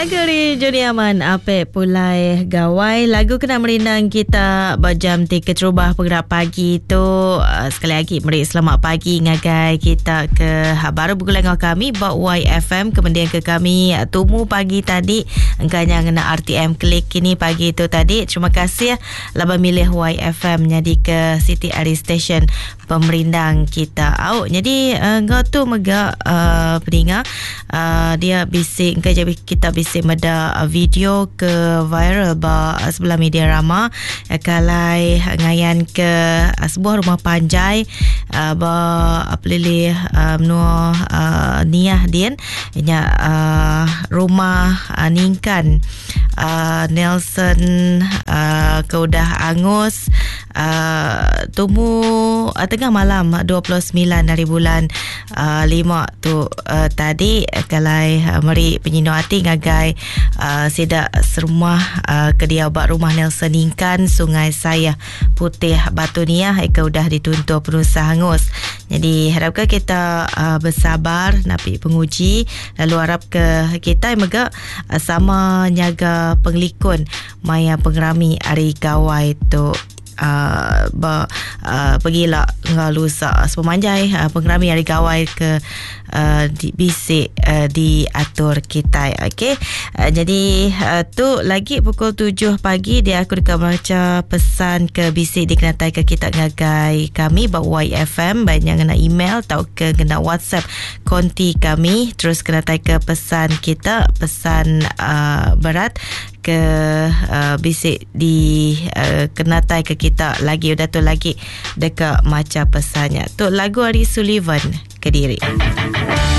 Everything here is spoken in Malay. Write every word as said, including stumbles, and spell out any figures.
Lagu ni Joni Aman Apek Pulai Gawai. Lagu kena merindang kita berjam tiga terubah penggerak pagi tu. uh, Sekali lagi meri selamat pagi ngagai kita ke baru bergulang dengan kami Bak Y F M. Kemudian ke kami Tumu pagi tadi engkanya ngena R T M klik kini pagi tu tadi. Terima kasih laba milih Y F M jadi ke City Area Station pemerindang kita. Au jadi engkau tu megak uh, peningat uh, dia bisik engkau jadi kita bisik meda video ke viral ba sebelah media rama kalai ngayan ke sebuah rumah panjai uh, ba pelilih uh, menua uh, niah din nya uh, rumah uh, ningkan uh, Nelson uh, keudah angus uh, tumu uh, tengah malam dua puluh sembilan dari bulan uh, lima tu uh, tadi kalai uh, meri penyino hati ngagai uh, sedak serumah uh, kedia bak rumah Nelson Ningkan Sungai Saya Putih Batu Niah eka udah dituntut penusa hangus. Jadi harapkan kita uh, bersabar napi penguji lalu harap ke kita mega uh, sama nyaga penglikun maya pengerami ari gawai tu Uh, ba, uh, pergilah ngalusa sepemanjai uh, pengerami hari gawai ke uh, di, bisik uh, diatur kita. Okay? Uh, jadi uh, tu lagi pukul tujuh pagi dia aku dekat baca pesan ke bisik dikenatai ke kita ngagai kami Bak Y F M banyak kena email atau ke kena WhatsApp konti kami terus kenatai ke pesan kita pesan uh, berat ke uh, bisik di uh, kenatai ke kita lagi udah tu lagi dekat macam pesannya tu lagu Ari Sullivan Kediri.